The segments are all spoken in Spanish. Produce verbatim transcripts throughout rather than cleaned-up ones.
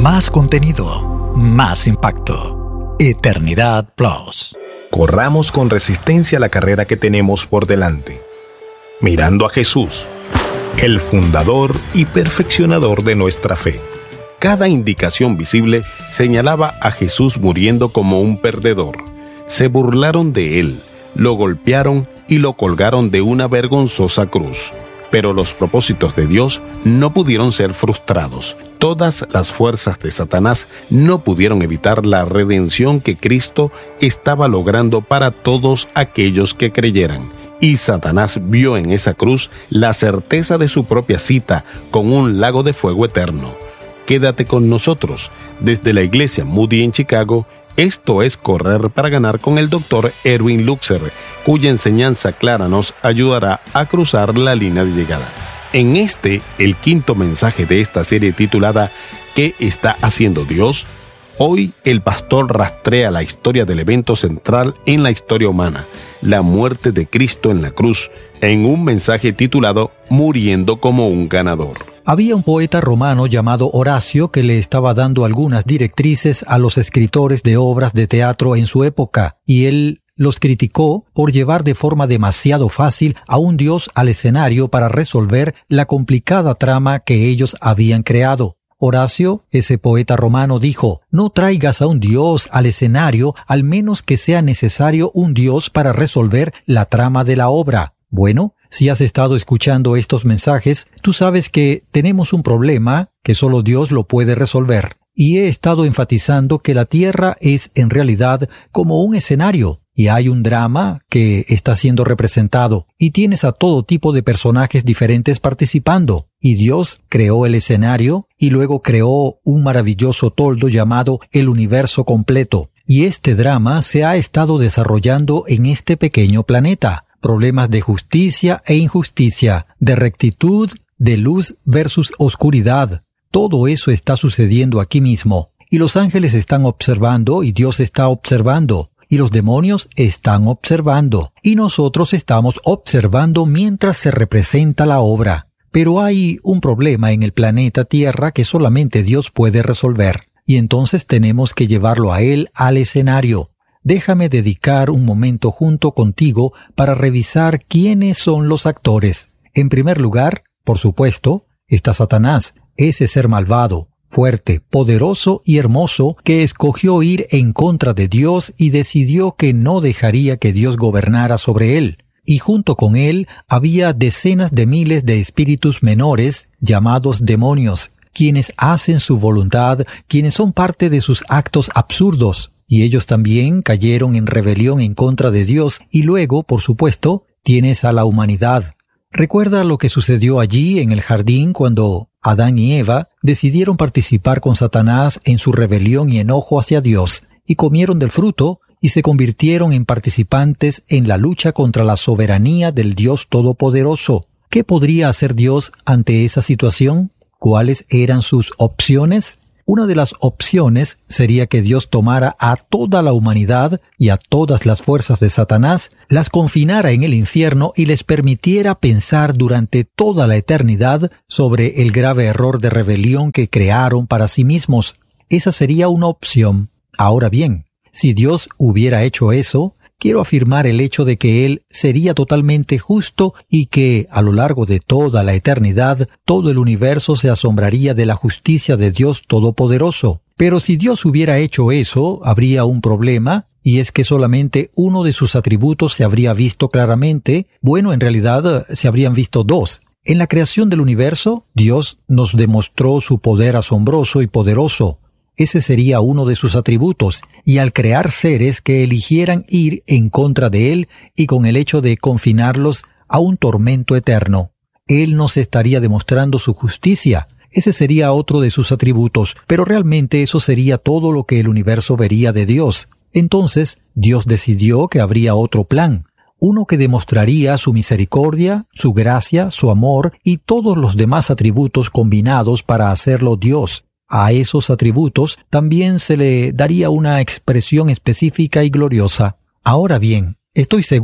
Más contenido, más impacto. Eternidad Plus. Corramos con resistencia la carrera que tenemos por delante, mirando a Jesús, el fundador y perfeccionador de nuestra fe. Cada indicación visible señalaba a Jesús muriendo como un perdedor. Se burlaron de él, lo golpearon y lo colgaron de una vergonzosa cruz. Pero los propósitos de Dios no pudieron ser frustrados. Todas las fuerzas de Satanás no pudieron evitar la redención que Cristo estaba logrando para todos aquellos que creyeran. Y Satanás vio en esa cruz la certeza de su propia cita con un lago de fuego eterno. Quédate con nosotros. Desde la iglesia Moody en Chicago, esto es Correr para Ganar con el doctor Erwin Luxer, cuya enseñanza clara nos ayudará a cruzar la línea de llegada. En este, el quinto mensaje de esta serie titulada ¿Qué está haciendo Dios? Hoy el pastor rastrea la historia del evento central en la historia humana, la muerte de Cristo en la cruz, en un mensaje titulado Muriendo como un ganador. Había un poeta romano llamado Horacio que le estaba dando algunas directrices a los escritores de obras de teatro en su época, y él los criticó por llevar de forma demasiado fácil a un dios al escenario para resolver la complicada trama que ellos habían creado. Horacio, ese poeta romano, dijo: «No traigas a un dios al escenario, al menos que sea necesario un dios para resolver la trama de la obra». Bueno, si has estado escuchando estos mensajes, tú sabes que tenemos un problema que solo Dios lo puede resolver. Y he estado enfatizando que la tierra es en realidad como un escenario, y hay un drama que está siendo representado, y tienes a todo tipo de personajes diferentes participando. Y Dios creó el escenario, y luego creó un maravilloso toldo llamado el universo completo. Y este drama se ha estado desarrollando en este pequeño planeta. Problemas de justicia e injusticia, de rectitud, de luz versus oscuridad. Todo eso está sucediendo aquí mismo. Y los ángeles están observando, y Dios está observando. Y los demonios están observando. Y nosotros estamos observando mientras se representa la obra. Pero hay un problema en el planeta Tierra que solamente Dios puede resolver. Y entonces tenemos que llevarlo a Él al escenario. Déjame dedicar un momento junto contigo para revisar quiénes son los actores. En primer lugar, por supuesto, está Satanás, ese ser malvado, fuerte, poderoso y hermoso que escogió ir en contra de Dios y decidió que no dejaría que Dios gobernara sobre él. Y junto con él había decenas de miles de espíritus menores llamados demonios, quienes hacen su voluntad, quienes son parte de sus actos absurdos. Y ellos también cayeron en rebelión en contra de Dios. Y luego, por supuesto, tienes a la humanidad. Recuerda lo que sucedió allí en el jardín cuando Adán y Eva decidieron participar con Satanás en su rebelión y enojo hacia Dios, y comieron del fruto y se convirtieron en participantes en la lucha contra la soberanía del Dios Todopoderoso. ¿Qué podría hacer Dios ante esa situación? ¿Cuáles eran sus opciones? Una de las opciones sería que Dios tomara a toda la humanidad y a todas las fuerzas de Satanás, las confinara en el infierno y les permitiera pensar durante toda la eternidad sobre el grave error de rebelión que crearon para sí mismos. Esa sería una opción. Ahora bien, si Dios hubiera hecho eso, quiero afirmar el hecho de que Él sería totalmente justo y que, a lo largo de toda la eternidad, todo el universo se asombraría de la justicia de Dios Todopoderoso. Pero si Dios hubiera hecho eso, habría un problema, y es que solamente uno de sus atributos se habría visto claramente. Bueno, en realidad se habrían visto dos. En la creación del universo, Dios nos demostró su poder asombroso y poderoso. Ese sería uno de sus atributos, y al crear seres que eligieran ir en contra de Él y con el hecho de confinarlos a un tormento eterno, Él nos estaría demostrando su justicia. Ese sería otro de sus atributos, pero realmente eso sería todo lo que el universo vería de Dios. Entonces, Dios decidió que habría otro plan, uno que demostraría su misericordia, su gracia, su amor y todos los demás atributos combinados para hacerlo Dios. A esos atributos también se le daría una expresión específica y gloriosa. Ahora bien, estoy seguro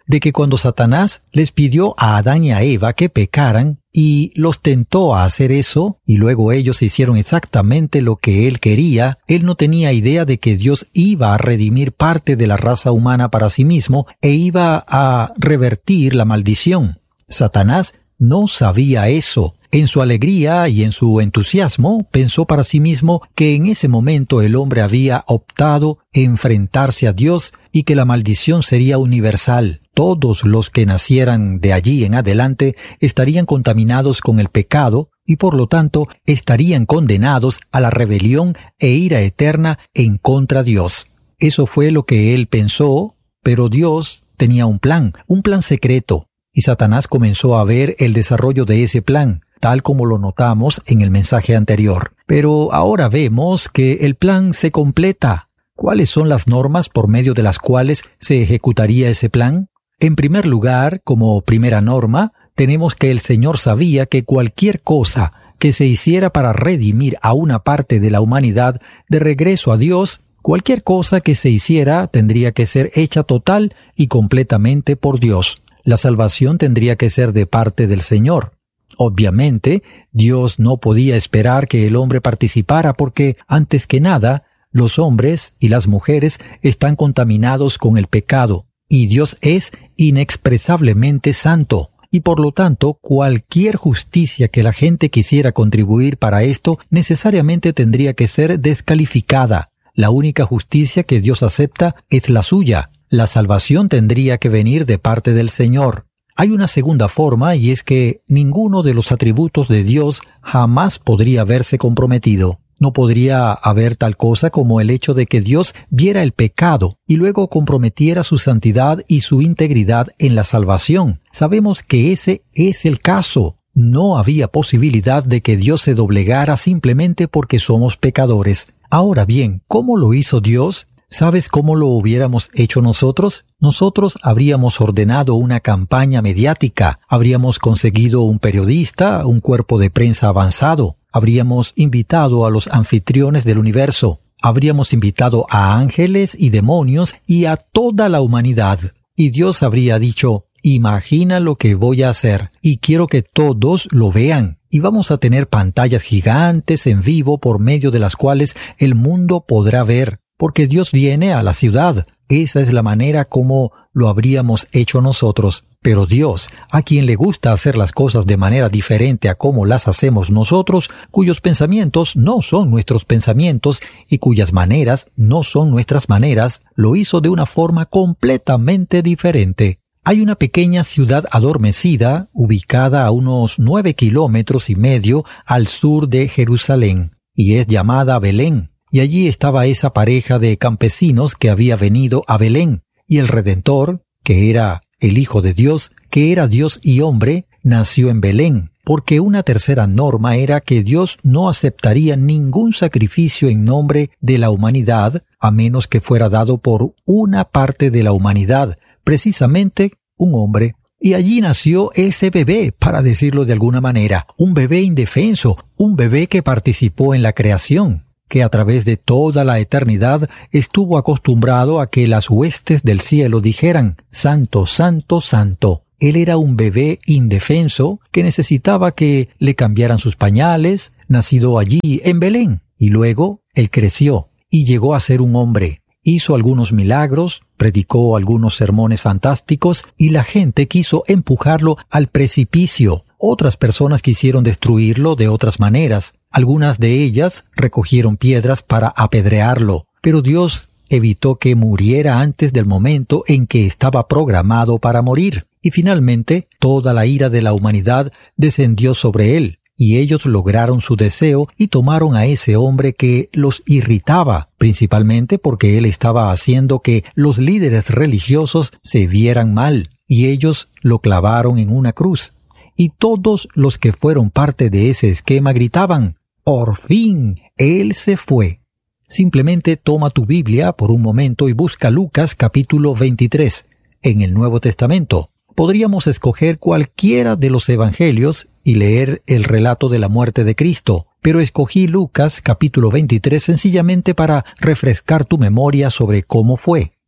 de que cuando Satanás les pidió a Adán y a Eva que pecaran y los tentó a hacer eso, y luego ellos hicieron exactamente lo que él quería, él no tenía idea de que Dios iba a redimir parte de la raza humana para sí mismo e iba a revertir la maldición. Satanás no sabía eso. En su alegría y en su entusiasmo, pensó para sí mismo que en ese momento el hombre había optado enfrentarse a Dios y que la maldición sería universal. Todos los que nacieran de allí en adelante estarían contaminados con el pecado y por lo tanto estarían condenados a la rebelión e ira eterna en contra de Dios. Eso fue lo que él pensó, pero Dios tenía un plan, un plan secreto, y Satanás comenzó a ver el desarrollo de ese plan, tal como lo notamos en el mensaje anterior. Pero ahora vemos que el plan se completa. ¿Cuáles son las normas por medio de las cuales se ejecutaría ese plan? En primer lugar, como primera norma, tenemos que el Señor sabía que cualquier cosa que se hiciera para redimir a una parte de la humanidad de regreso a Dios, cualquier cosa que se hiciera tendría que ser hecha total y completamente por Dios. La salvación tendría que ser de parte del Señor. Obviamente, Dios no podía esperar que el hombre participara porque, antes que nada, los hombres y las mujeres están contaminados con el pecado, y Dios es inexpresablemente santo, y por lo tanto, cualquier justicia que la gente quisiera contribuir para esto necesariamente tendría que ser descalificada. La única justicia que Dios acepta es la suya. La salvación tendría que venir de parte del Señor. Hay una segunda forma, y es que ninguno de los atributos de Dios jamás podría verse comprometido. No podría haber tal cosa como el hecho de que Dios viera el pecado y luego comprometiera su santidad y su integridad en la salvación. Sabemos que ese es el caso. No había posibilidad de que Dios se doblegara simplemente porque somos pecadores. Ahora bien, ¿cómo lo hizo Dios? ¿Sabes cómo lo hubiéramos hecho nosotros? Nosotros habríamos ordenado una campaña mediática, habríamos conseguido un periodista, un cuerpo de prensa avanzado, habríamos invitado a los anfitriones del universo, habríamos invitado a ángeles y demonios y a toda la humanidad. Y Dios habría dicho, imagina lo que voy a hacer y quiero que todos lo vean. Y vamos a tener pantallas gigantes en vivo por medio de las cuales el mundo podrá ver. Porque Dios viene a la ciudad. Esa es la manera como lo habríamos hecho nosotros. Pero Dios, a quien le gusta hacer las cosas de manera diferente a como las hacemos nosotros, cuyos pensamientos no son nuestros pensamientos y cuyas maneras no son nuestras maneras, lo hizo de una forma completamente diferente. Hay una pequeña ciudad adormecida, ubicada a unos nueve kilómetros y medio al sur de Jerusalén, y es llamada Belén. Y allí estaba esa pareja de campesinos que había venido a Belén, y el Redentor, que era el Hijo de Dios, que era Dios y hombre, nació en Belén, porque una tercera norma era que Dios no aceptaría ningún sacrificio en nombre de la humanidad, a menos que fuera dado por una parte de la humanidad, precisamente un hombre. Y allí nació ese bebé, para decirlo de alguna manera, un bebé indefenso, un bebé que participó en la creación, que a través de toda la eternidad estuvo acostumbrado a que las huestes del cielo dijeran, Santo, Santo, Santo. Él era un bebé indefenso que necesitaba que le cambiaran sus pañales, nacido allí en Belén. Y luego él creció y llegó a ser un hombre. Hizo algunos milagros, predicó algunos sermones fantásticos y la gente quiso empujarlo al precipicio. Otras personas quisieron destruirlo de otras maneras. Algunas de ellas recogieron piedras para apedrearlo, pero Dios evitó que muriera antes del momento en que estaba programado para morir. Y finalmente, toda la ira de la humanidad descendió sobre él, y ellos lograron su deseo y tomaron a ese hombre que los irritaba, principalmente porque él estaba haciendo que los líderes religiosos se vieran mal, y ellos lo clavaron en una cruz. Y todos los que fueron parte de ese esquema gritaban, ¡por fin! Él se fue. Simplemente toma tu Biblia por un momento y busca Lucas capítulo veintitrés, en el Nuevo Testamento. Podríamos escoger cualquiera de los evangelios y leer el relato de la muerte de Cristo, pero escogí Lucas capítulo veintitrés sencillamente para refrescar tu memoria sobre cómo fue.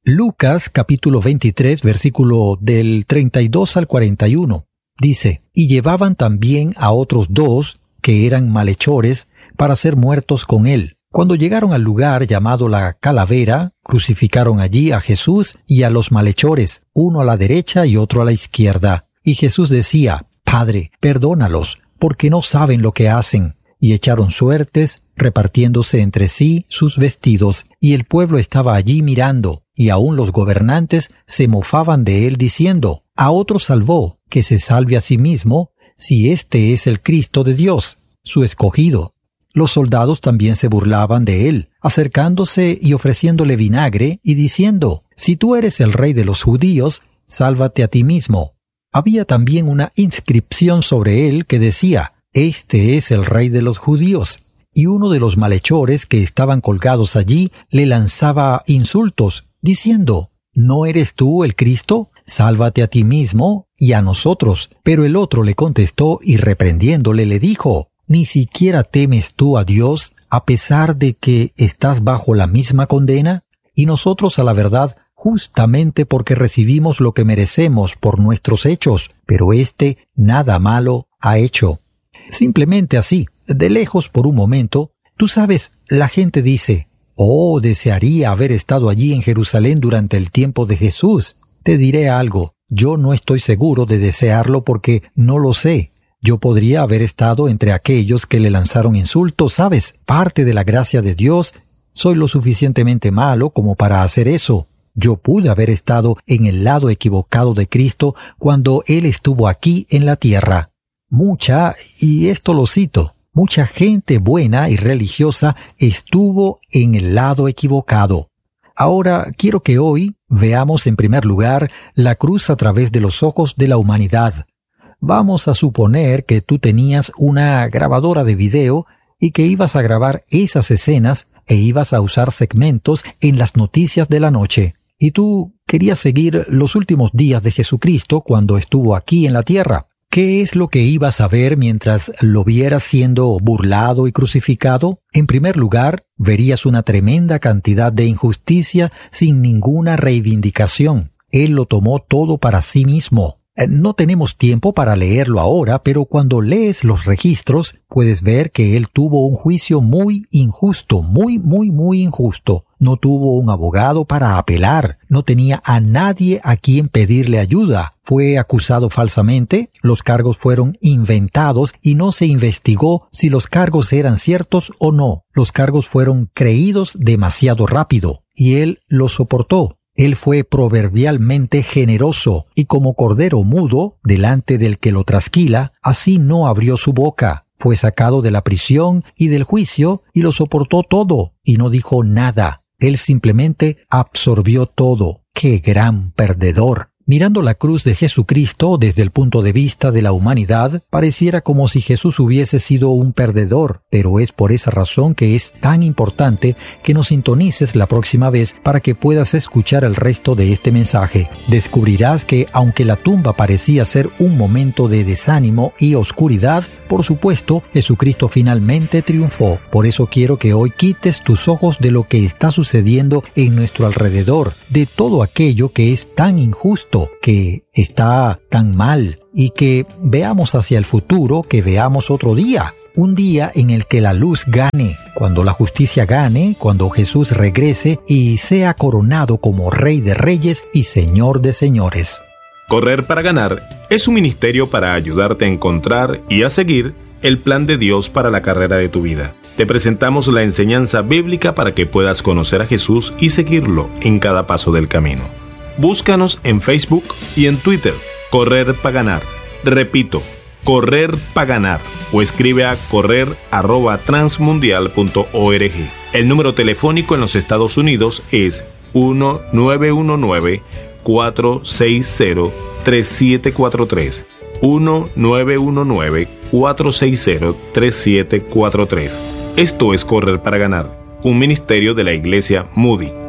Lucas capítulo veintitrés, versículo del treinta y dos al cuarenta y uno, dice: Y llevaban también a otros dos, que eran malhechores, para ser muertos con él. Cuando llegaron al lugar llamado la Calavera, crucificaron allí a Jesús y a los malhechores, uno a la derecha y otro a la izquierda. Y Jesús decía: Padre, perdónalos, porque no saben lo que hacen. Y echaron suertes, repartiéndose entre sí sus vestidos, y el pueblo estaba allí mirando, y aun los gobernantes se mofaban de él, diciendo: A otro salvó, que se salve a sí mismo, si éste es el Cristo de Dios, su escogido. Los soldados también se burlaban de él, acercándose y ofreciéndole vinagre, y diciendo: Si tú eres el rey de los judíos, sálvate a ti mismo. Había también una inscripción sobre él que decía: Este es el rey de los judíos. Y uno de los malhechores que estaban colgados allí le lanzaba insultos, diciendo: ¿No eres tú el Cristo? Sálvate a ti mismo y a nosotros. Pero el otro le contestó y reprendiéndole le dijo: ¿Ni siquiera temes tú a Dios, a pesar de que estás bajo la misma condena? Y nosotros, a la verdad, justamente porque recibimos lo que merecemos por nuestros hechos, pero éste nada malo ha hecho. Simplemente así, de lejos por un momento, tú sabes, la gente dice: «Oh, desearía haber estado allí en Jerusalén durante el tiempo de Jesús». Te diré algo, yo no estoy seguro de desearlo porque no lo sé. Yo podría haber estado entre aquellos que le lanzaron insultos, ¿sabes? Parte de la gracia de Dios, soy lo suficientemente malo como para hacer eso. Yo pude haber estado en el lado equivocado de Cristo cuando Él estuvo aquí en la tierra. Mucha, y esto lo cito, mucha gente buena y religiosa estuvo en el lado equivocado. Ahora quiero que hoy veamos en primer lugar la cruz a través de los ojos de la humanidad. Vamos a suponer que tú tenías una grabadora de video y que ibas a grabar esas escenas e ibas a usar segmentos en las noticias de la noche. Y tú querías seguir los últimos días de Jesucristo cuando estuvo aquí en la tierra. ¿Qué es lo que ibas a ver mientras lo vieras siendo burlado y crucificado? En primer lugar, verías una tremenda cantidad de injusticia sin ninguna reivindicación. Él lo tomó todo para sí mismo. No tenemos tiempo para leerlo ahora, pero cuando lees los registros, puedes ver que él tuvo un juicio muy injusto, muy, muy, muy injusto. No tuvo un abogado para apelar, no tenía a nadie a quien pedirle ayuda. Fue acusado falsamente, los cargos fueron inventados y no se investigó si los cargos eran ciertos o no. Los cargos fueron creídos demasiado rápido y él los soportó. Él fue proverbialmente generoso, y como cordero mudo, delante del que lo trasquila, así no abrió su boca. Fue sacado de la prisión y del juicio, y lo soportó todo, y no dijo nada. Él simplemente absorbió todo. ¡Qué gran perdedor! Mirando la cruz de Jesucristo desde el punto de vista de la humanidad, pareciera como si Jesús hubiese sido un perdedor, pero es por esa razón que es tan importante que nos sintonices la próxima vez para que puedas escuchar el resto de este mensaje. Descubrirás que, aunque la tumba parecía ser un momento de desánimo y oscuridad, por supuesto, Jesucristo finalmente triunfó. Por eso quiero que hoy quites tus ojos de lo que está sucediendo en nuestro alrededor, de todo aquello que es tan injusto, que está tan mal, y que veamos hacia el futuro, que veamos otro día, un día en el que la luz gane, cuando la justicia gane, cuando Jesús regrese y sea coronado como Rey de Reyes y Señor de Señores. Correr para ganar es un ministerio para ayudarte a encontrar y a seguir el plan de Dios para la carrera de tu vida. Te presentamos la enseñanza bíblica para que puedas conocer a Jesús y seguirlo en cada paso del camino. Búscanos en Facebook y en Twitter, Correr para ganar. Repito, Correr para ganar, o escribe a correr arroba transmundial punto org. El número telefónico en los Estados Unidos es uno nueve uno nueve, cuatro seis cero, tres siete cuatro tres. uno nueve uno nueve, cuatro seis cero, tres siete cuatro tres. Esto es Correr para ganar, un ministerio de la Iglesia Moody.